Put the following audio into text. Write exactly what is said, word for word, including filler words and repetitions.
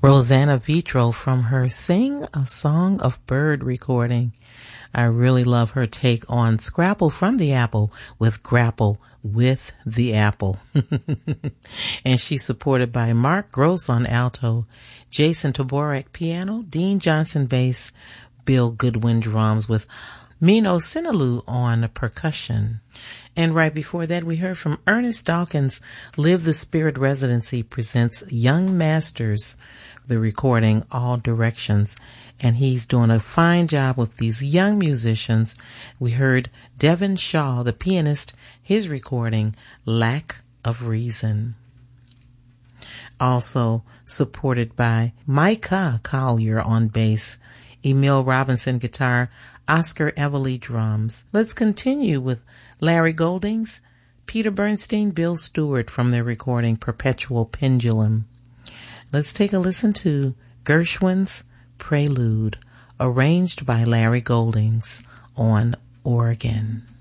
Rosanna Vitro from her Sing a Song of Bird recording. I really love her take on Scrapple from the Apple with Grapple with the Apple. And she's supported by Mark Gross on alto, Jason Taborek piano, Dean Johnson bass, Bill Goodwin drums with Mino Sinalu on percussion. And right before that, we heard from Ernest Dawkins. Live the Spirit Residency presents Young Masters, the recording All Directions. And he's doing a fine job with these young musicians. We heard Devin Shaw, the pianist, his recording Lack of Reason. Also supported by Micah Collier on bass, Emil Robinson guitar, Oscar Everly drums. Let's continue with Larry Goldings, Peter Bernstein, Bill Stewart from their recording Perpetual Pendulum. Let's take a listen to Gershwin's Prelude, arranged by Larry Goldings on organ.